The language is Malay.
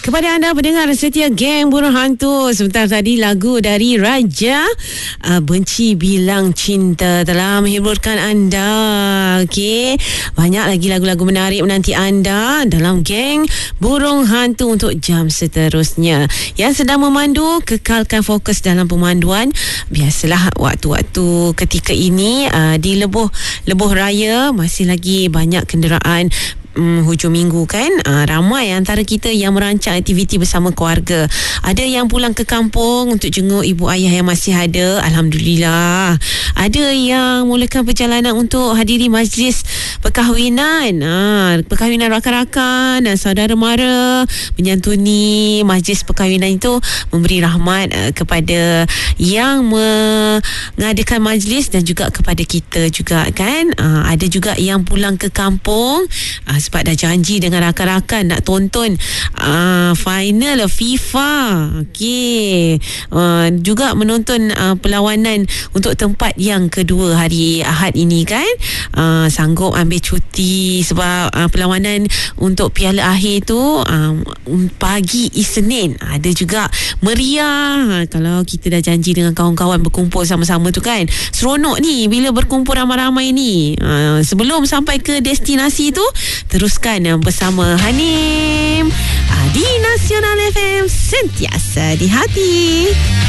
Kepada anda pendengar setia Geng Burung Hantu, sebentar tadi lagu dari Raja, Benci Bilang Cinta, telah menghiburkan anda. Okey, banyak lagi lagu-lagu menarik menanti anda dalam Geng Burung Hantu untuk jam seterusnya. Yang sedang memandu, kekalkan fokus dalam pemanduan. Biasalah waktu-waktu ketika ini di Lebuh Raya masih lagi banyak kenderaan hujung minggu kan. Ramai antara kita yang merancang aktiviti bersama keluarga. Ada yang pulang ke kampung untuk jenguk ibu ayah yang masih ada, alhamdulillah. Ada yang mulakan perjalanan untuk hadiri majlis perkahwinan, perkahwinan rakan-rakan dan saudara mara, menyantuni majlis perkahwinan itu, memberi rahmat kepada yang mengadakan majlis dan juga kepada kita juga kan. Ada juga yang pulang ke kampung sebab dah janji dengan rakan-rakan nak tonton final FIFA. Okey, juga menonton perlawanan untuk tempat yang kedua hari Ahad ini kan. Sanggup ambil cuti sebab perlawanan untuk piala akhir tu pagi Isnin. Ada juga meriah kalau kita dah janji dengan kawan-kawan berkumpul sama-sama tu kan. Seronok ni bila berkumpul ramai-ramai ni. Sebelum sampai ke destinasi tu, teruskan bersama Hanim di Nasional FM, sentiasa di hati.